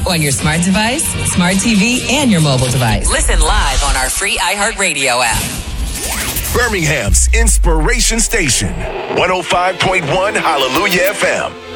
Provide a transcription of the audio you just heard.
On your smart device, smart TV, and your mobile device. Listen live on our free iHeartRadio app. Birmingham's Inspiration Station, 105.1 Hallelujah FM.